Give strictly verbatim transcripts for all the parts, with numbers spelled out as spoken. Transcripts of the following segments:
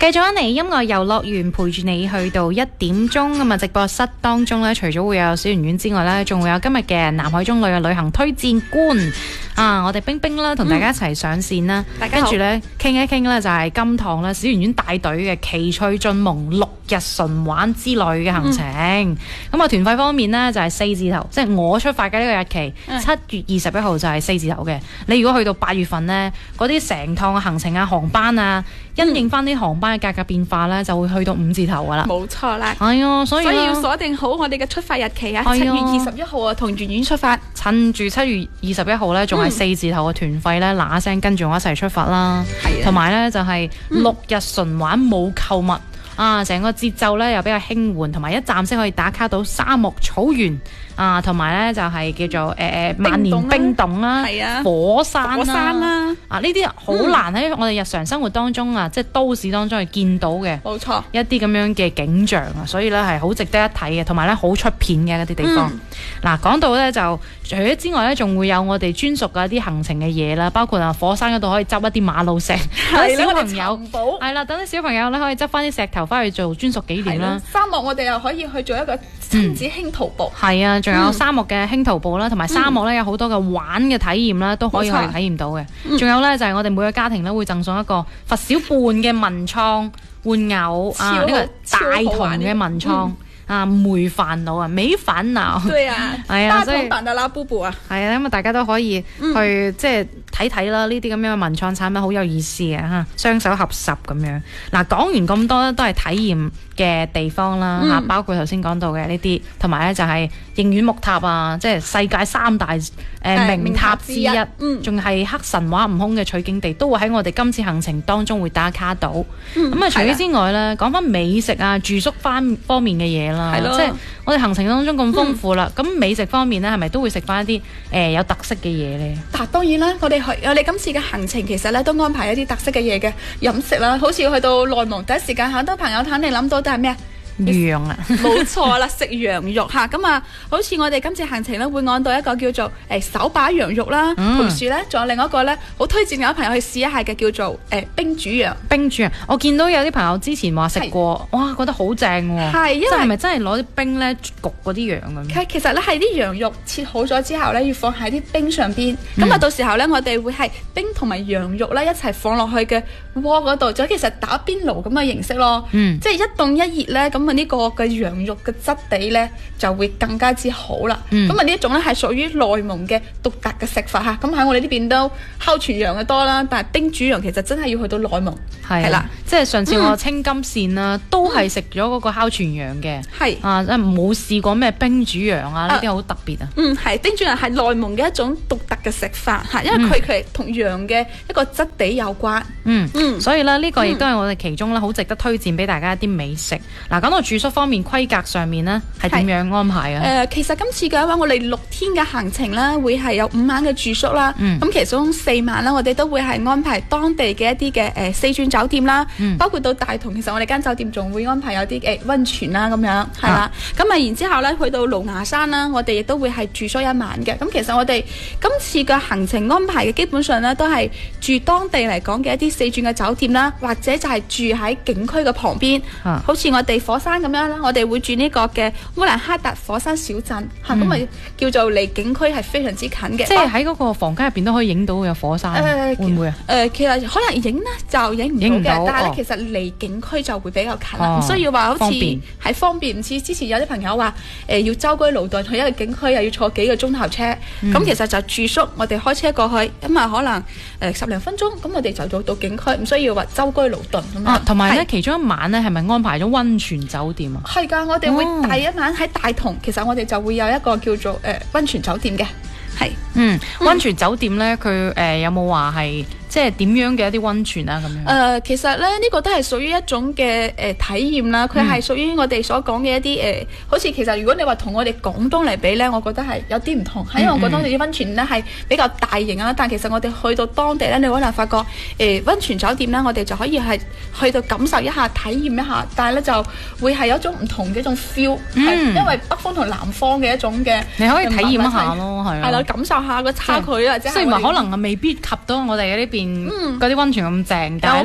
繼續翻嚟音樂遊樂園，陪住你去到一點鐘。咁啊，直播室當中咧，除咗會有小圓圓之外咧，仲會有今日嘅南海中旅嘅旅行推薦官啊！我哋冰冰啦，同大家一齊上線啦。 大家好。 跟住咧，傾一傾咧，就係今趟咧，小圓圓帶隊嘅奇趣進夢六日純玩之旅嘅行程。咁啊，團費方面呢，就係四字頭，即係我出發嘅呢個日期，七月二十一號就係四字頭嘅。你如果去到八月份呢，嗰啲成趟嘅行程啊、航班啊，因應翻啲航班嘅價格變化咧，就會去到五字頭噶啦。 冇錯啦。 係啊，所以所以要鎖定好我哋嘅出發日期啊，七月二十一號啊，同圓圓出發。 趁住七月二十一號咧，仲係四字頭嘅團費咧，嗱一聲跟住我一齊出發啦。 係啊。 同埋咧就係六日純玩冇購物啊，成個節奏咧又比較輕緩，同埋一站式可以打卡到沙漠、草原。啊，同埋咧就係、是、叫做誒誒、呃、萬年冰凍啦， 啊、 火山啦， 火山啦啊呢啲好難喺我哋日常生活當中啊，嗯、即係都市當中係見到嘅， 冇錯， 一啲咁樣嘅景象啊，所以咧係好值得一睇嘅，同埋咧好出片嘅一啲地方。嗱、嗯，講、啊、到咧就除咗之外咧，仲會有我哋專屬嘅一啲行程嘅嘢啦，包括啊火山嗰度可以執一啲馬路石，等小朋友係啦，等啲小朋友咧可以執翻啲石頭翻去做專屬紀念啦。 沙漠我哋又可以去做一個親子輕徒步， 係、嗯、啊，仲有沙漠嘅輕徒步啦，同埋沙漠咧有好多嘅玩嘅體驗啦，都可以去體驗到嘅。仲、嗯、有咧就係、是、我哋每個家庭咧會贈送一個佛小伴嘅文創玩偶啊，呢、這個大童嘅文創。啊，沒煩惱啊，沒煩惱。對啊，係啊，所以大童版的拉布布啊，係啊，咁啊，大家都可以去、嗯、即係睇睇啦，呢啲咁樣嘅文創產品好有意思嘅嚇，雙手合十咁樣。嗱，講完咁多咧，都係體驗嘅地方啦嚇、嗯，包括頭先講到嘅呢啲，同埋咧就係應縣木塔啊，即係世界三大誒、呃、名塔之一，仲係、嗯、黑神話悟空嘅取景地，都會喺我哋今次行程當中會打卡到。咁、嗯、啊，除此之外咧，講翻美食啊、住宿方方面嘅嘢啦。係咯，即係我哋行程當中咁豐富啦，咁、嗯、美食方面咧，係咪都會食翻一啲誒有特色嘅嘢咧？嗱，當然啦，我哋去我哋今次嘅行程其實咧都安排一啲特色嘅嘢嘅飲食啦，好似去到內蒙第一時間，好多朋友肯定諗到都係咩啊？ 羊啊， 冇錯啦，食羊肉嚇咁啊！好似我哋今次行程咧，會按到一個叫做誒、欸、手把羊肉啦，嗯、同時咧仲有另外一個咧，好推薦有朋友去試一下嘅叫做誒、欸、冰煮羊。冰煮羊，我見到有啲朋友之前話食過，哇，覺得好正喎！係，因為係咪真係攞啲冰咧焗嗰啲羊咁？其實咧係啲羊肉切好咗之後咧，要放喺啲冰上邊，咁、嗯、啊到時候咧，我哋會係冰同埋羊肉咧一齊放落去嘅鍋嗰度，就其實打邊爐咁嘅形式咯。嗯，即係一凍一熱咧咁。呢、這個嘅羊肉嘅質地咧就會更加之好啦。咁啊呢一種咧係屬於內蒙嘅獨特嘅食法嚇。咁喺我哋呢邊都烤全羊嘅多啦，但係冰煮羊其實真係要去到內蒙係啦。即係上次我青金線啦、嗯，都係食咗嗰個烤全羊嘅。係啊，冇試過咩冰煮羊啊，呢啲好特別啊。嗯，係冰煮羊係內蒙嘅一種獨特嘅食法嚇，因為佢佢同羊嘅一個質地有關。嗯嗯，所以咧呢個亦都係我哋其中咧好值得推薦俾大家一啲美食。嗱，講到住宿方面規格上面呢係點樣安排啊？誒、呃，其實今次嘅話，我哋六天嘅行程啦，會係有五晚嘅住宿啦。咁、嗯、其中四晚啦，我哋都會係安排當地嘅一啲嘅誒四鑽酒店啦、嗯，包括到大同。其實我哋間酒店仲會安排有啲誒溫泉啦，咁樣係啦。咁啊，然之後咧去到廬牙山啦，我哋亦都會係住宿一晚嘅。咁其實我哋今次嘅行程安排嘅基本上咧，都係住當地嚟講嘅一啲四鑽嘅酒店啦，或者就係住喺景區嘅旁邊、啊，好似我哋火山咁樣啦，我哋會住呢個嘅烏蘭克達火山小鎮嚇，咁、嗯、咪叫做離景區係非常之近嘅。即係喺嗰個房間入邊都可以影到有火山，呃、會唔會啊？誒、呃，其實可能影咧就影唔到嘅，但係咧、哦、其實離景區就會比較近啦，唔、哦、需要話好似係方便，唔似之前有啲朋友話誒、呃、要舟車勞頓去一個景區又要坐幾個鐘頭車，咁、嗯、其實就住宿我哋開車過去，咁啊可能誒、呃、十零分鐘，咁我哋就到到景區，唔需要話舟車勞頓咁樣。同埋咧，其中一晚咧係咪安排咗溫泉酒店啊？係㗎，我哋會第一晚喺大同、哦，其實我哋就會有一個叫做誒溫、呃、泉酒店嘅，係嗯溫泉酒店咧，佢誒、呃、有冇話係？即係點樣嘅一啲溫泉啊咁樣？誒、呃，其實咧呢、這個都係屬於一種嘅誒、呃、體驗啦。佢係屬於我哋所講嘅一啲誒、呃，好似其實如果你話同我哋廣東嚟比咧，我覺得係有啲唔同。係、嗯、因為我覺得啲溫泉咧係比較大型啊，但其實我哋去到當地咧，你可能發覺誒溫、呃、泉酒店咧，我哋就可以係去到感受一下、體驗一下，但係咧就會係有一種唔同嘅一種 feel，係、嗯、因為北方同南方嘅一種嘅，你可以體驗一下咯，係係啦，感受下個差距啊，即係雖然話可能啊未必及到我哋嘅呢邊。嗯，嗰啲溫泉咁正，但係咧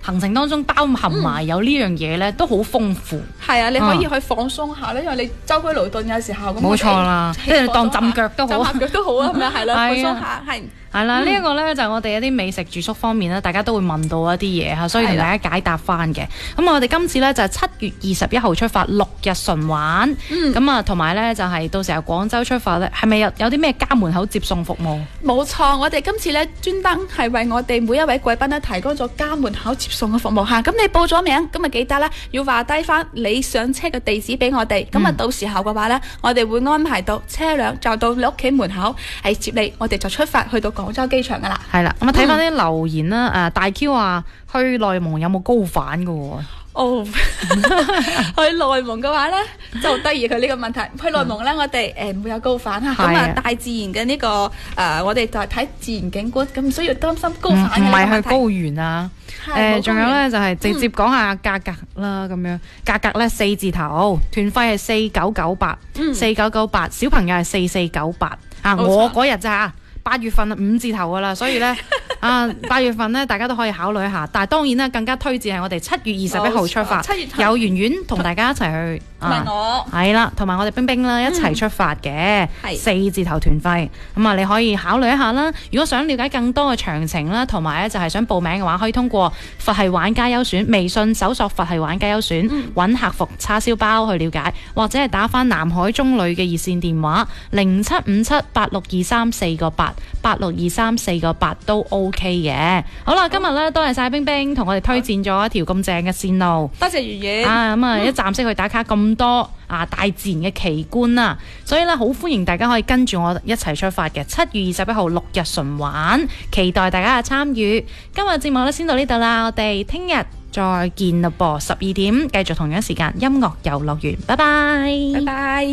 行程當中包含埋有呢樣嘢咧，都好豐富。 係啊，你可以去放鬆下咧，因為你周居勞頓有時候咁。 冇錯啦，即係當浸腳都好， 浸下腳都好啊，係咪係啦，放鬆下係。 係啦，呢一個咧就係我哋一啲美食住宿方面咧，大家都會問到一啲嘢嚇，所以同大家解答翻嘅。咁我哋今次咧就係七月二十一號出發，六日順玩。咁啊，同埋咧就係到時候廣州出發咧，係咪有有啲咩家門口接送服務？ 冇錯，我哋今次咧專登係為我哋每一位貴賓咧提供咗家門口接送嘅服務嚇。咁你報咗名，咁啊記得咧要話低翻你上車嘅地址俾我哋。咁啊、嗯、到時候嘅話咧，我哋會安排到車輛就到你屋企門口係接你，我哋就出發去到廣州機場噶啦。 係啦，咁啊睇翻啲留言啦，誒、嗯、大 Q 話去內蒙有冇高反噶喎？ 哦，去內蒙嘅話咧就好得意佢呢個問題。去內蒙咧，嗯、我哋誒唔會有高反嚇，咁啊大自然嘅呢、這個誒、呃，我哋就係睇自然景觀，咁唔需要擔心高反嘅問題。唔係去高原啊，誒仲、呃、有咧就係、是、直接講下價格啦，咁、嗯、樣價格咧四字頭，團費係四九九八，四九九八，小朋友係四四九八啊！我嗰日咋？八月份五字頭噶啦，所以咧啊八月份咧大家都可以考慮一下，但係當然咧更加推薦係我哋七月二十一號出發，七月有圓圓同大家一齊去， 同埋我係啦，同埋我哋冰冰啦一齊出發嘅，四字頭團費，咁啊你可以考慮一下啦。如果想了解更多嘅詳情啦，同埋咧就係想報名嘅話，可以通過佛系玩家優選微信搜索佛系玩家優選，揾客服叉燒包去了解，或者係打翻南海中旅嘅熱線電話零七五七八六二三四個八。八六二三四個八都 OK 嘅。好啦，今日咧多謝晒冰冰同我哋推薦咗一條咁正嘅線路， 多謝圓圓啊，咁啊一站式去打卡咁多啊大自然嘅奇觀啦，所以咧好歡迎大家可以跟住我一齊出發嘅，七月二十一號六日順玩，期待大家嘅參與。今日節目咧先到呢度啦，我哋聽日再見啦噃，十二點繼續同樣時間音樂遊樂園，拜拜， 拜拜。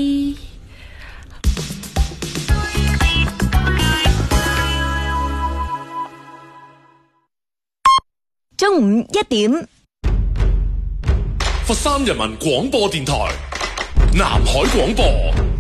中午一點， 佛山人民廣播電台南海廣播，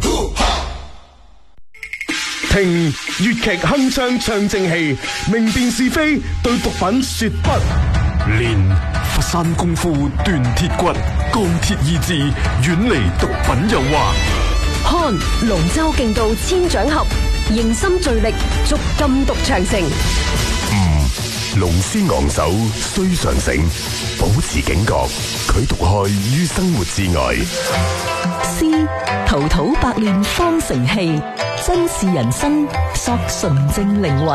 聽粵劇鏗鏘唱正氣，明辨是非，對毒品說不。 練佛山功夫鍛鐵骨，鋼鐵意志遠離毒品誘惑。 看龍舟競渡千掌合，凝心聚力逐禁毒長城。 龍師昂首須上繩，保持警覺，拒毒害於生活之外。 師滔滔百煉方成器，珍視人生，塑純正靈魂。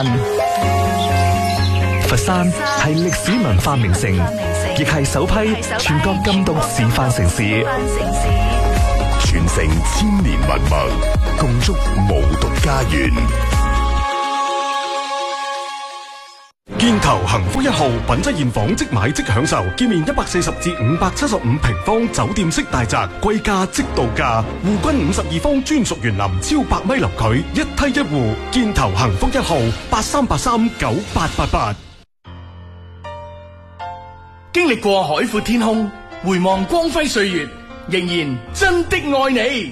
佛山係歷史文化名城，亦係首批全國禁毒示範城市， 傳承千年文脈，共築無毒家園。 建頭幸福一號品質現房即買即享受，建面一百四十至五百七十五平方酒店式大宅，貴價即到價。戶均五十二方專屬園林，超百米林距，一梯一戶。建頭幸福一號八三八三九八八八。 經歷過海闊天空，回望光輝歲月，仍然真的愛你。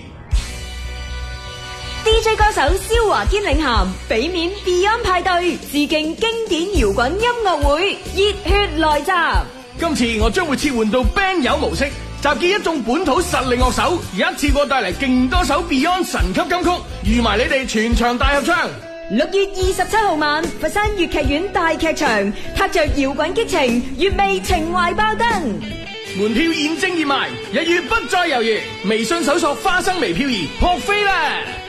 D J 歌手蕭華堅領銜，俾面 Beyond 派對，致敬經典搖滾音樂會，熱血來襲。 今次我將會切換到 band 友模式，集結一眾本土實力樂手，一次過帶嚟勁多首 Beyond 神級金曲，預埋你哋全場大合唱。 六月二十七號晚，佛山粵劇院大劇場，踏着搖滾激情，粵味情懷爆燈。 門票現正熱賣，一於不再猶豫，微信搜索花生微漂兒撲飛啦！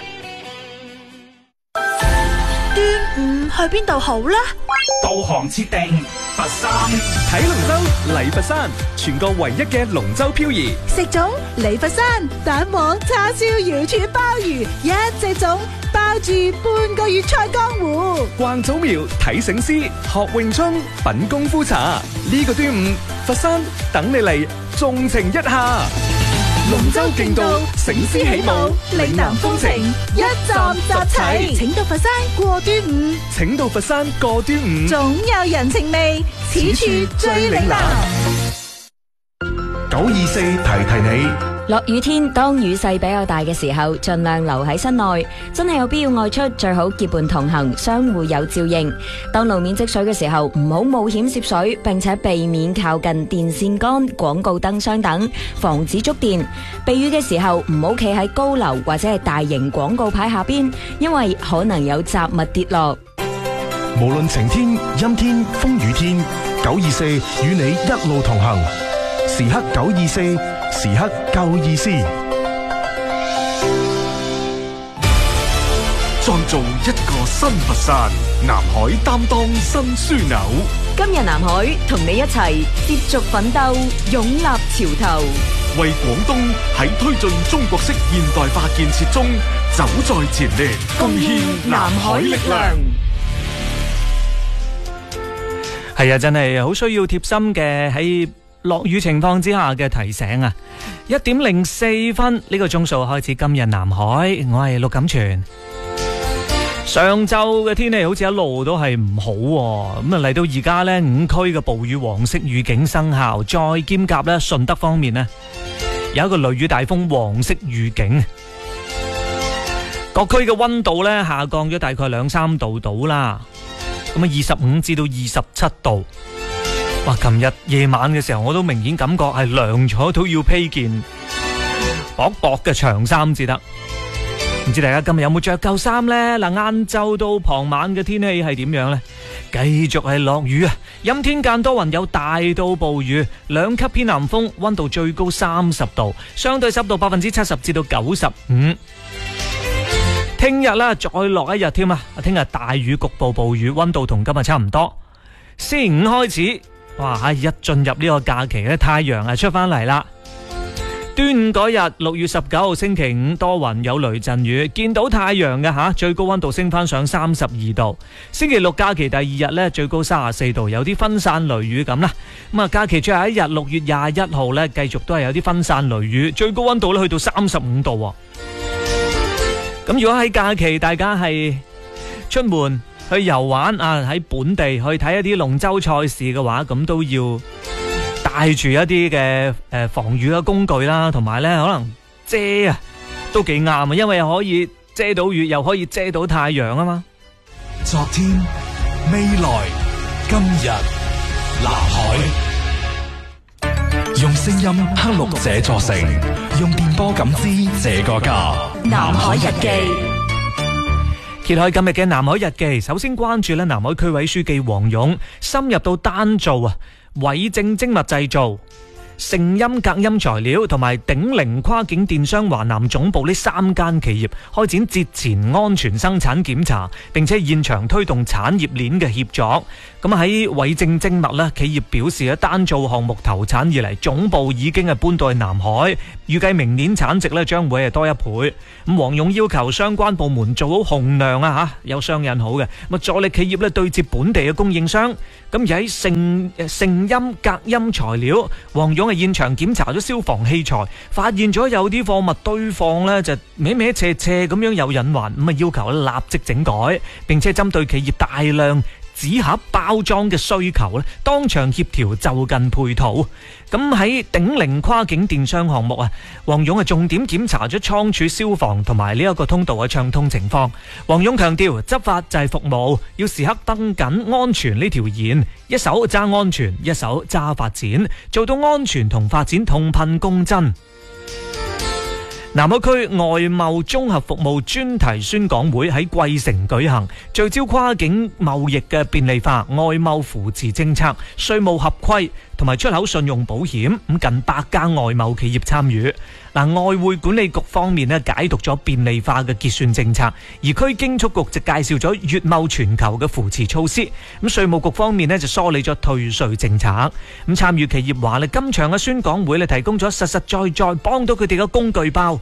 端午去邊度好呢？ 導航設定佛山， 睇龍舟嚟佛山，全國唯一嘅龍舟漂移。 食粽嚟佛山，蛋黃叉燒瑤柱鮑魚，一隻粽包住半個月菜江湖。 逛祖廟睇醒獅，學詠春品功夫茶。呢個端午，佛山等你嚟縱情一下。龍舟競渡，醒獅起舞，嶺南風情一站集齊。 請到佛山過端午， 請到佛山過端午， 總有人情味，此處最嶺南。 九二四提提你。 落雨天，當雨勢比較大嘅時候，盡量留喺室內。真係有必要外出，最好結伴同行，相互有照應。當路面積水嘅時候，唔好冒險涉水，並且避免靠近電線桿、廣告燈箱等，防止觸電。避雨嘅時候，唔好企喺高樓或者係大型廣告牌下邊，因為可能有雜物跌落。 無論晴天、陰天、風雨天，九二四與你一路同行，時刻九二四，時刻夠意思。創造一個新佛山，南海擔當新樞紐。 今日南海同你一齊接續奮鬥，勇立潮頭， 為廣東喺推進中國式現代化建設中走在前列，貢獻南海力量。 係啊，真係好需要貼心嘅喺落雨情況之下嘅提醒啊！一點零四分呢個鐘數開始今日南海，我係陸錦全。上晝嘅天氣好似一路都係唔好，咁啊嚟到而家呢，五區嘅暴雨黃色預警生效，再兼夾呢順德方面呢有一個雷雨大風黃色預警，各區嘅溫度呢下降咗大概兩三度到啦。咁啊，二十五至到二十七度。哇！琴日夜晚嘅時候，我都明顯感覺係涼咗，都要披件薄薄嘅長衫至得。唔知大家今日有冇着夠衫呢？嗱，晏晝到傍晚嘅天氣係點樣呢？繼續係落雨啊！陰天間多雲，有大到暴雨，兩級偏南風，溫度最高三十度，相對濕度百分之七十至到九十五。聽日啦，再落一日添啊！聽日大雨，局部暴雨，溫度同今日差唔多。星期五開始，哇！一進入呢個假期咧，太陽係出翻嚟啦。端午嗰日，六月十九號星期五，多雲有雷陣雨，見到太陽嘅吓，最高溫度升翻上三十二度。星期六假期第二日咧，最高三十四度，有啲分散雷雨咁啦。咁啊，假期最後一日，六月廿一號咧，繼續都係有啲分散雷雨，最高溫度咧去到三十五度。咁如果喺假期大家係出門去遊玩啊，喺本地去睇一啲龍舟賽事嘅話，咁都要帶住一啲嘅誒防雨嘅工具啦，同埋咧可能遮啊都幾啱啊，因為可以遮到雨，又可以遮到太陽啊嘛。 昨天、未來、今日，南海。用聲音刻錄這座城，用電波感知這個家。南海日記， 揭開今日嘅南海日記。首先關注咧，南海區委書記黃勇深入到單造啊、偉正精密製造、聲音隔音材料同埋鼎寧跨境電商華南總部呢三間企業開展節前安全生產檢查，並且現場推動產業鏈嘅協作。咁喺偉正精密呢，企業表示咧，單造項目投產以嚟，總部已經係搬到去南海，預計明年產值咧將會係多一倍。咁黃勇要求相關部門做好洪亮啊吓，有雙引號嘅，咁助力企業咧對接本地嘅供應商。咁而喺聲聲音隔音材料，黃勇係現場檢查咗消防器材，發現咗有啲貨物堆放呢就歪歪斜斜咁樣有隱患，咁啊要求立即整改，並且針對企業大量紙盒包裝嘅需求咧，當場協調就近配套。咁喺鼎寧跨境電商項目啊，黃勇係重點檢查咗倉儲、消防同埋呢一個通道嘅暢通情況。黃勇強調，執法就係服務，要時刻登緊安全呢條線，一手揸安全，一手揸發展，做到安全同發展同頻共振。南海區外貿綜合服務專題宣講會喺貴城舉行，聚焦跨境貿易嘅便利化、外貿扶持政策、稅務合規同埋出口信用保險，咁近百家外貿企業參與。嗱，外匯管理局方面咧解讀咗便利化嘅結算政策，而區經促局就介紹咗粵貿全球嘅扶持措施。咁稅務局方面咧就梳理咗退稅政策。咁參與企業話咧，今場嘅宣講會咧提供咗實實在在幫到佢哋嘅工具包。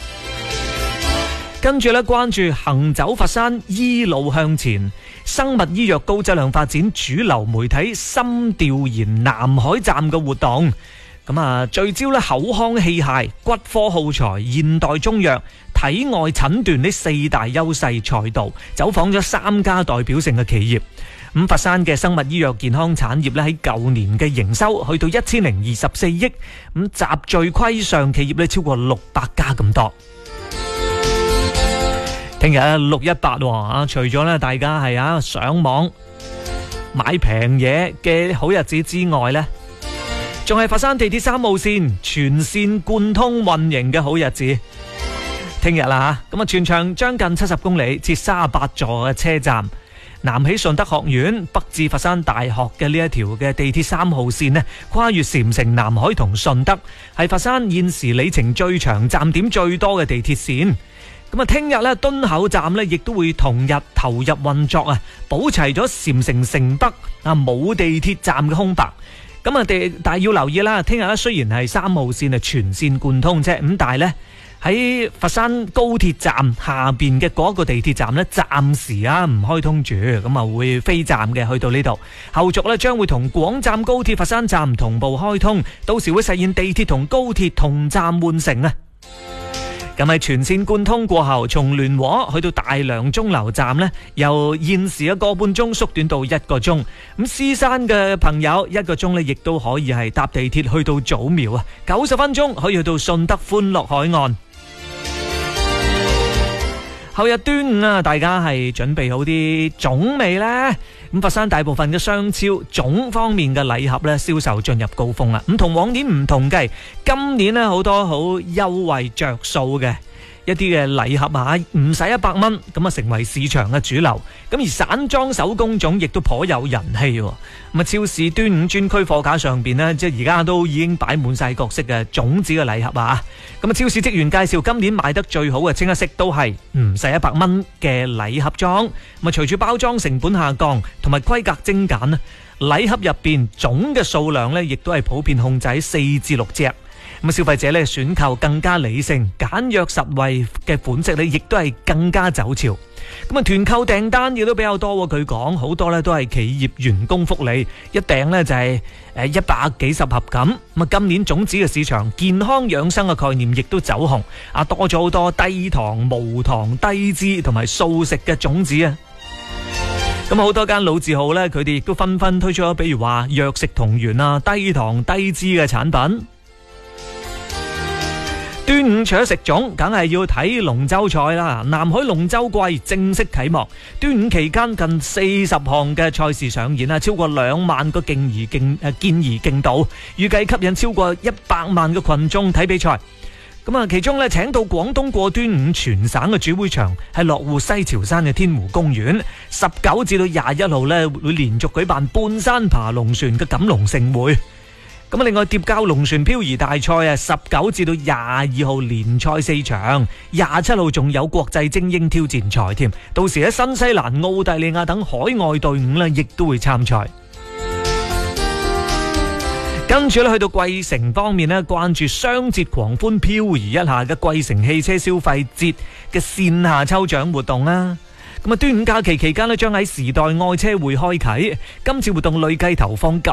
跟住咧，關注行走佛山醫路向前，生物醫藥高質量發展主流媒體深調研南海站嘅活動。咁啊，聚焦咧口腔器械、骨科耗材、現代中藥、體外診斷呢四大優勢賽道，走訪咗三家代表性嘅企業。 咁佛山嘅生物醫藥健康產業咧喺舊年嘅營收去到一千零二十四億，咁集聚規上企業咧超過六百家咁多。聽日六一八啊，除咗咧大家係啊上網買平嘢嘅好日子之外咧，仲係佛山地鐵三號線全線貫通運營嘅好日子。聽日啦吓，咁啊全長將近七十公里，設三十八座嘅車站，南起順德學院，北至佛山大學嘅呢一條嘅地鐵三號線呢，跨越禪城、南海同順德，係佛山現時里程最長、站點最多嘅地鐵線。咁啊，聽日咧敦口站咧亦都會同日投入運作啊，補齊咗禪城城北啊冇地鐵站嘅空白。咁啊，地但係要留意啦，聽日咧雖然係三號線係全線貫通啫，咁但係咧喺佛山高鐵站下邊嘅嗰個地鐵站咧，暫時啊唔開通住，咁啊會飛站嘅去到呢度，後續咧將會同廣湛高鐵佛山站同步開通，到時會實現地鐵同高鐵同站換乘啊！咁喺全線貫通過後，從聯和去到大良鐘樓站呢，由現時一個半鐘縮短到一個鐘。咁獅山嘅朋友一個鐘呢，亦都可以係搭地鐵去到祖廟啊，九十分鐘可以去到順德歡樂海岸。後日端午啊，大家係準備好啲粽未呢？咁佛山大部分嘅商超粽方面嘅禮盒咧銷售進入高峰啦。咁同往年唔同計，今年咧好多好優惠着數嘅一啲嘅禮盒啊，唔使一百蚊，咁啊成為市場嘅主流。咁而散裝手工粽亦都頗有人氣。咁啊，超市端午專區貨架上邊呢，即係而家都已經擺滿晒各式嘅粽子嘅禮盒啊。咁啊，超市職員介紹，今年賣得最好嘅清一色都係唔使一百蚊嘅禮盒裝。咁啊，隨住包裝成本下降同埋規格精簡啊，禮盒入邊粽嘅數量呢，亦都係普遍控制喺四至六隻。咁消費者咧選購更加理性、簡約實惠嘅款式咧，亦都係更加走潮。咁啊，團購訂單亦都比較多。佢講好多咧都係企業員工福利，一訂咧就係誒一百幾十盒咁。咁啊，今年粽子嘅市場健康養生嘅概念亦都走紅，啊多咗好多低糖、無糖、低脂同埋素食嘅粽子啊！咁好多間老字號咧，佢哋亦都紛紛推出咗，比如話藥食同源啊、低糖低脂嘅產品。端午除咗食粽，梗係要睇龍舟賽啦！南海龍舟季正式啟幕，端午期間近四十項嘅賽事上演啊，超過兩萬個競儀競誒健兒競渡，預計吸引超過一百萬嘅群眾睇比賽。咁啊，其中咧請到廣東過端午全省嘅主會場係落戶西樵山嘅天湖公園，十九至到廿一號咧會連續舉辦半山爬龍船嘅錦龍盛會。咁另外疊交龍船漂移大賽啊，十九至到廿二號連賽四場，廿七號仲有國際精英挑戰賽添。到時喺新西蘭、澳大利亞等海外隊伍呢，亦都會參賽。跟住咧去到貴城方面呢，關注雙節狂歡漂移一下嘅貴城汽車消費節嘅線下抽獎活動啦。咁啊，端午假期期間呢，將喺時代愛車會開啟，今次活動累計投放